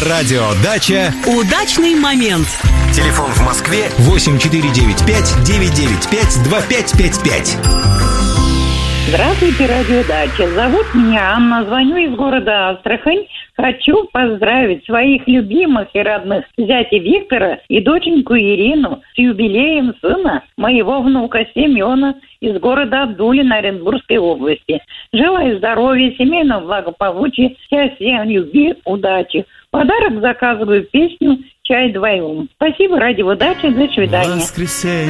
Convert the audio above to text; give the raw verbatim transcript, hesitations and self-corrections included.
радио «Дача». Удачный момент. Телефон в Москве восемь четыре девять пять девять девять пять два пять пять пять. Здравствуйте, радио «Дача». Зовут меня Анна, звоню из города Астрахань. Хочу поздравить своих любимых и родных зятя Виктора и доченьку Ирину с юбилеем сына моего внука Семена из города Абдулино Оренбургской области. Желаю здоровья, семейного благополучия, счастья, любви, удачи. Подарок заказываю песню «Чай вдвоем». Спасибо, радио «Дача». До свидания.